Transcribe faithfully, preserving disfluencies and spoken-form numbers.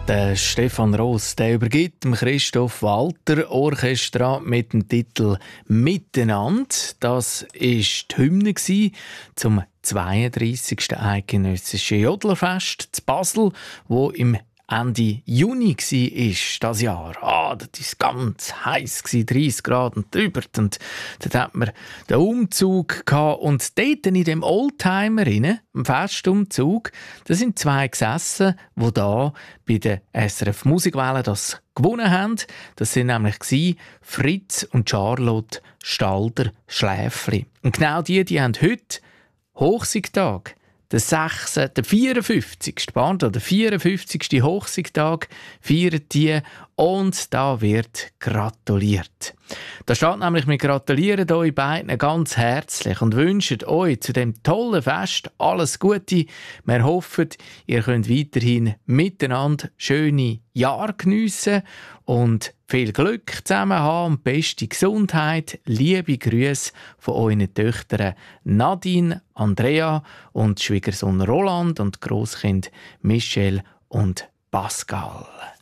Der Stefan Ross, der übergibt dem Christoph Walter Orchestra mit dem Titel «Miteinander». Das war die Hymne zum zweiunddreissigsten eidgenössischen Jodlerfest zu Basel, wo im Ende Juni war, das Jahr. Ah, das war ganz heiß, dreißig Grad und drüber. Und dort hatten wir den Umzug gehabt. Und dort in dem Oldtimer, im Festumzug, da sind zwei gesessen, die da bei der S R F Musikwelle das gewonnen haben. Das waren nämlich Fritz und Charlotte Stalder-Schläfli. Und genau die, die haben heute Hochsigtag. Der, sechste, der vierundfünfzigste Band, oder der vierundfünfzigste Hochsigtag feiern die und da wird gratuliert. Da steht nämlich, wir gratulieren euch beiden ganz herzlich und wünschen euch zu dem tollen Fest alles Gute. Wir hoffen, ihr könnt weiterhin miteinander schöne Jahre geniessen und viel Glück zusammen haben und beste Gesundheit. Liebe Grüße von euren Töchtern Nadine, Andrea und Schwiegersohn Roland und Grosskind Michelle und Pascal.